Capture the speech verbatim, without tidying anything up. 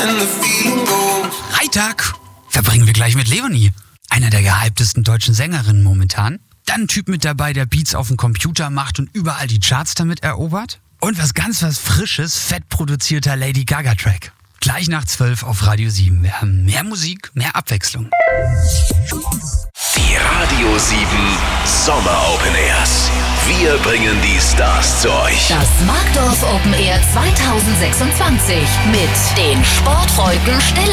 Freitag verbringen wir gleich mit Leonie, einer der gehyptesten deutschen Sängerinnen momentan. Dann ein Typ mit dabei, der Beats auf dem Computer macht und überall die Charts damit erobert. Und was ganz was Frisches, fett produzierter Lady Gaga-Track. Gleich nach zwölf auf Radio sieben. Wir haben mehr Musik, mehr Abwechslung. Die Radio sieben Sommer Open Airs. Wir bringen die Stars zu euch. Das Markdorf Open Air zwanzig sechsundzwanzig mit den Sportfreuden Stille